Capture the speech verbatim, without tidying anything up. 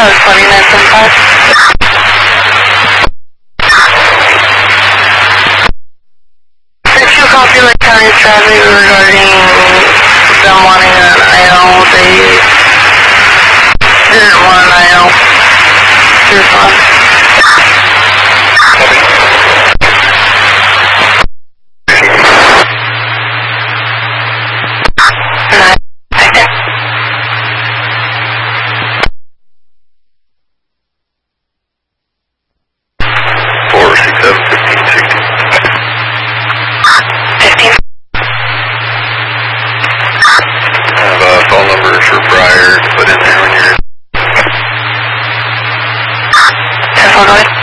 that was forty-nine seventy-five. Did you copy Lake County traffic regarding them wanting an I L? They didn't want an I L. You're fine. Phone away.